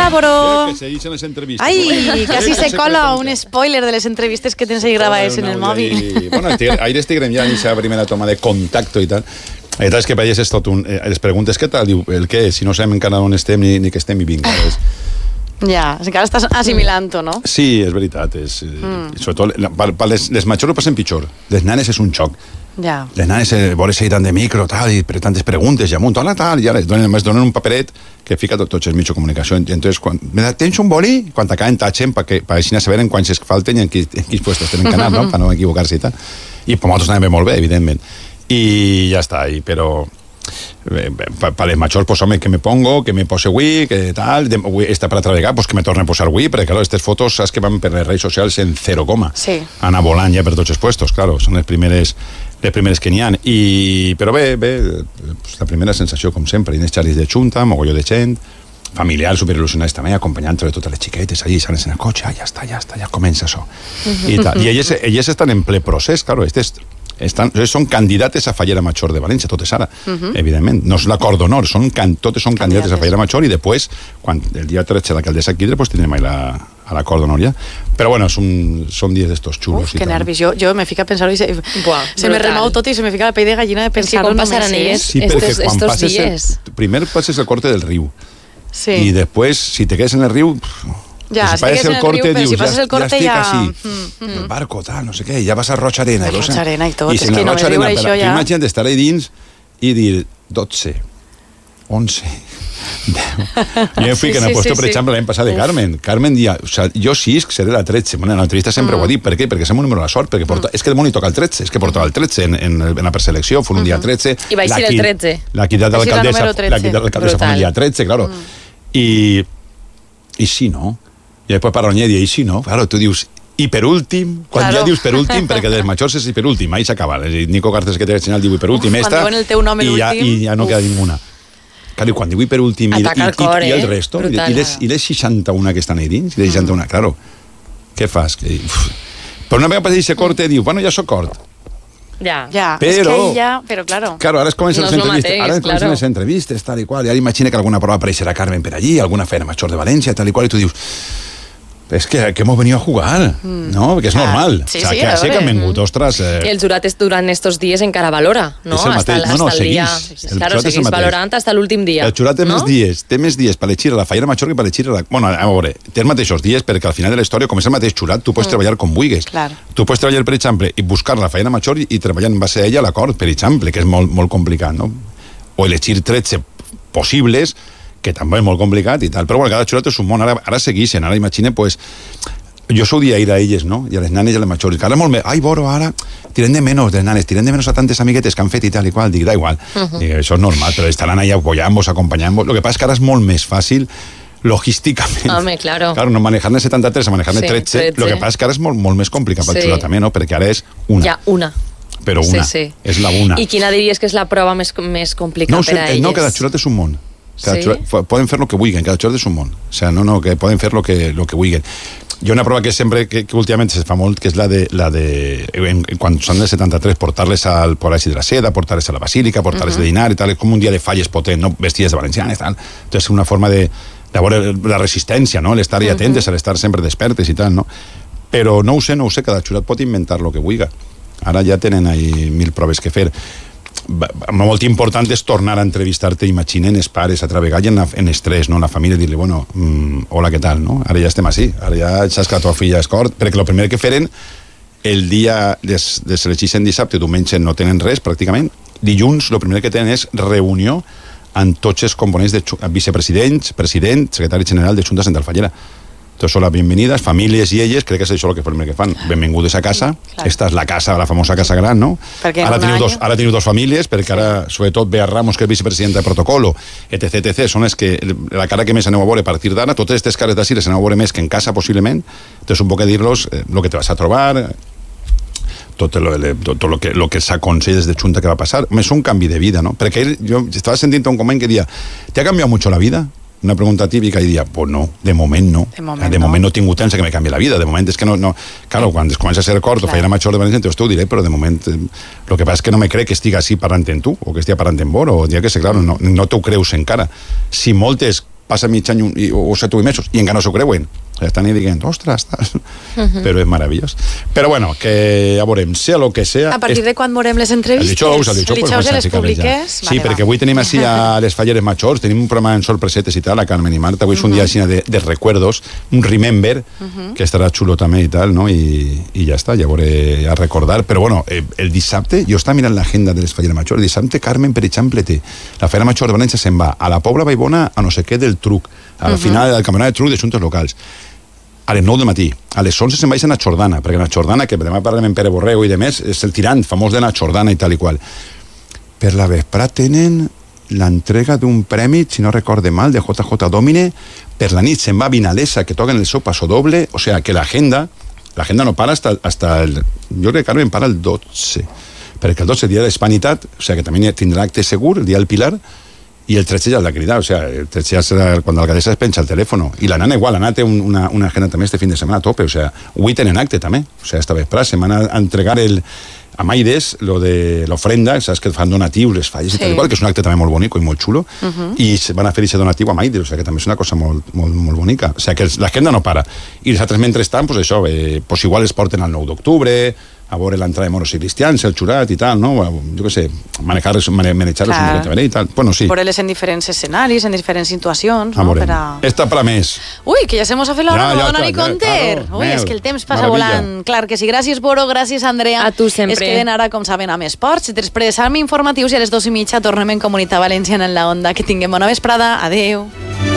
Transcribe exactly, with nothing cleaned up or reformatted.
Boro. Que se dicen las entrevistas. Ay, casi se cola un spoiler de las entrevistas que tens ahí grabades en el móvil. I, bueno, ahir estiguem ja iniciar la primera toma de contacto i tal. La veritat és que per allà és tot un... Eh, les preguntes, què tal? Diu, el què? Si no sabem encara on estem ni, ni que estem vivint. Ja, encara estàs assimilant-ho, no? Sí, és veritat. És, mm. Sobretot, per, per les, les majors ho passen pitjor. Les nanes és un xoc. Ja. Les nanes eh, volen seguir tant de micro, tal, i per tantes preguntes, i amunt, hola, tal, i ara donen, més donen un paperet que fica tot, tots els mitjans de comunicació. I entonces, quan, tens un boli? Quan t'acaben, tatxen, perquè per així saber en quants es falten i en, qui, en quins puestos tenen que anar, no? Per no equivocar-se i tal. I per nosaltres anem molt bé, evidentment. I ja està, i, però... per les majors, pues home, que me pongo, que me pose avui, que tal, de, avui està per altra vegada, pues que me torne a posar avui, perquè, claro, aquestes fotos, saps que van per les redes socials en zero coma. Sí. Anar volant ja per tots els puestos, claro, són les primeres, les primeres que n'hi ha. I, però bé, bé, pues la primera sensació, com sempre, i en els xarris de xunta, mogolló de gent, familiar, superil·lusionats també, acompanyant de totes les xiquetes, allí salen en el cotxe, ah, ja està, ja està, ja comença això. I, tal. I elles, elles estan en ple procés, claro, estes... Estan, són candidates a Fallera Major de València, totes ara, uh-huh. evidentment. No és l'acord d'honor, són can, totes són candidates, candidates a Fallera Major i després, quan el dia tretze l'alcaldessa Quidre, pues tindrem ahí la, a l'acord d'honor ja. Però bueno, són, són dies d'estos xulos. Uf, que nervis. Jo, jo me fica a pensar-ho i se, Buah, se me remou tot i se me fica la pell de gallina de pensar-ho només. Passaran elles sí, estos, quan estos passes dies. El, primer passes el corte del riu. Sí. I després, si te quedes en el riu... Ja, si, si, el corte, riu, dius, si passes el corte ja... ja... Mm, mm. El barco, tal, no sé què, ja vas a Roig Arena. A Roig Arena i tot, I si és que no me riu això ja... Imagina't estar ahí dins i dir dotze, onze, deu... Jo em fui que en el puesto, per exemple, l'any passat de Carmen. Carmen dia, o sea, jo sis seré la tretze. Bueno, en l'entrevista sempre ho ha dit. Per què? Perquè som un número de la sort. Perquè porta... És que el món hi toca el tretze. És que portava el tretze en, en, en la preselecció. Fue un dia tretze. I vaig ser el tretze. L'equitat de l'alcaldessa fue un dia tretze, claro. I... I sí, no? I després Parronyer diu, i sí, no? Claro, tu dius, i per últim, quan claro. Ja dius per últim, perquè dels majors és i per últim, ahí s'acaba. Nico Garces que té el senyal diu i per últim, Uf, esta, quan diuen el teu nom i, ja, últim, i ja no uf. queda ninguna. Claro, i quan diu i per últim, i, i, el cor, i, i el eh? resto, i, Brutal. i, les, i les seixanta-una que estan ahí dins, i les seixanta-una, mm. claro, què fas? Que, uf. Però una vegada passa cort, diu, bueno, ja soc cort. Ja, ja, però, és que ja, però claro. Claro, ara es comencen no les entrevistes, mateix, ara es comencen claro. les entrevistes, tal i qual, i ara imagina que alguna prova apareixerà Carmen per allí, alguna feina major de València, tal i qual, i tu dius, és que, que hemos venido a jugar, mm. no? Perquè és ah, normal. Sí, o sea, sí, que així que han vingut, mm. ostres... Eh... I el jurat durant estos dies encara valora, no? És el mateix, hasta, no, no, hasta el seguís. Dia... El claro, seguís valorant hasta l'últim dia. El jurat té no? més dies, té més dies per elegir a la Fallera Major que per elegir a la... Bueno, a veure, té els mateixos dies perquè al final de la història, com és el mateix jurat, tu pots mm. treballar com vulguis. Claro. Tu pots treballar, per exemple, i buscar la Fallera Major i, i treballar en base a ella a l'acord, per exemple, que és molt, molt complicat, no? O elegir tretze possibles, que també és molt complicat i tal. Però bueno, cada jurat és un món. Ara, ara segueixen, ara imagina, pues... Jo s'ho dia ir a elles, no? I a les nanes i a les majors. Que ara molt més... Ai, Boro, ara tiren de menos de nanes, tiren de menos a tantes amiguetes que han fet i tal i qual. Dic, da igual. Uh-huh. Dic, això és normal, però estaran ahí apoyant-vos, acompanyant-vos. Lo que passa és que ara és molt més fàcil logísticament. Home, claro. Claro, no manejar-ne setanta-tres a manejar-ne sí, tretze. Lo que passa és que ara és molt, molt més complicat pel sí. xulat també, no? Perquè ara és una. Ja, una. Però una. Sí, sí. És la una. I quina diries que és la prova més, més complicada no, per a elles? No, cada xulat és un món. Cada sí? xulat, poden fer lo que vulguin, cada xulat és un món. O sea, no, no, que poden fer lo que, lo que vulguin. Hi ha una prova que sempre, que, que últimament se fa molt, que és la de, la de en, quan són de setanta-tres, portar-les al Palaci de la Seda, portar-les a la Basílica, portar-les uh-huh. de dinar i tal, és com un dia de falles potent, no? Vestides de valencianes, tal. Entonces, una forma de, de veure la resistència, no? L'estar-hi uh-huh. atentes, l'estar sempre despertes i tal, no? Però no ho sé, no ho sé, cada xurat pot inventar lo que vulga. Ara ja tenen ahí mil proves que fer. Molt important és tornar a entrevistar-te, imaginen els pares a treballar en, en estrès, no? La família, dir-li, bueno, mm, hola, què tal, no? Ara ja estem així, ara ja saps que la teva filla és cort, perquè el primer que feren el dia de, de s'elegixen dissabte, diumenge no tenen res, pràcticament, dilluns el primer que tenen és reunió amb tots els components de vicepresidents, president, secretari general de Junta Central Fallera. Entonces son las bienvenidas, familias y ellas, crec que és això el que primer que fan. Benvingudes a casa, claro. Esta és la casa, la famosa casa gran, no? Ara teniu, dos, ara teniu dos famílies, perquè ara, sobretot, Bea Ramos, que és vicepresidenta de protocolo, etc, etc, són les que, la cara que més aneu a veure a partir d'ara, totes aquestes cares d'ací les aneu a veure més que en casa, possiblement. Entonces, un poc a dir-los eh, lo que te vas a trobar, tot lo, tot lo que, lo que s'aconsella des de Junta que va passar. És un canvi de vida, no? Perquè jo estava sentint un coment que dia, ¿te ha cambiado mucho la vida? Una pregunta típica i diria, pues no, de moment no. De moment, de no. moment no he tingut temps que me canvi la vida. De moment és que no... no claro, quan es comença a ser cort o Fallera Major de València, entonces t'ho diré, però de moment eh, lo que passa és que no me crec que estigui així parlant en tu, o que estigui parlant en vora, o dia que sé, claro, no, no t'ho creus encara. Si moltes passa mig any un, i, o set o vuit mesos, i encara no s'ho creuen. Estan ahí dient, ostres, uh-huh. però és meravellós. Però bueno, que ja veurem, sea lo que sea... A partir de quan veurem les entrevistes? El dijous, el dijous, el dijous pues, les publiques? Sí, vale, perquè va. Avui tenim així a les Falleres Majors, tenim un programa en sorpresetes i tal, a Carmen i Marta, avui és uh-huh. un dia així de, de recuerdos, un remember, uh-huh. que estarà xulo també i tal, no? I, i ja està, ja veuré a recordar. Però bueno, el dissabte, jo estava mirant l'agenda de les Falleres Majors, el dissabte Carmen, per exemple, té la Fera Major de València se'n va a la Pobla Vallbona a no sé què del truc, al uh-huh. final del campionat de truc de assumptes locals. A les nou del matí. A les onze se'n baixen a Jordana, perquè la Jordana, que demà parlem en Pere Borrego i de més, és el tirant famós de la Jordana i tal i qual. Per la vesprà tenen l'entrega d'un premi, si no recorde mal, de J J Domine. Per la nit se'n va a Vinalesa, que toquen el seu paso doble, o sea, que l'agenda, l'agenda no para hasta, hasta el... Jo crec que Carmen para el dotze, perquè el dotze dia de l'Hispanitat, o sea, que també tindrà acte segur, el dia del Pilar, i el tretze ja l'ha cridat, o sea, el tretze ja serà quan l'alcaldessa es penja el telèfon. I la nana igual, la nana té un, una, una agenda també este fin de setmana a tope, o sea, avui tenen acte també, o sea, esta vespre se van a entregar el, a Maides lo de l'ofrenda, saps que fan donatius, les falles sí. i tal igual, que és un acte també molt bonic i molt xulo, uh-huh. i se van a fer aquest donatiu a Maides, o sea, que també és una cosa molt, molt, molt bonica, o sea, que l'agenda no para. I els altres mentrestant, pues això, eh, pues igual es porten al nou d'octubre, a veure l'entrada de moros i cristians, el xurat i tal, no? Jo què sé, manejar-los, manejar-los un poquet bé i tal. Bueno, sí. Veure-les en diferents escenaris, en diferents situacions, a no? Per a... Esta per a més. Ui, que ja se mos ha fet l'hora, ja, no ja, dona ni compter. Ui, és que el temps passa Maravilla. Volant. Clar que sí. Gràcies, Boro, gràcies, Andrea. A tu sempre. Es queden ara, com saben, amb esports. Després, amb informatius i a les dos i mitja tornem en Comunitat Valenciana en la Onda. Que tinguem bona vesprada. Adeu.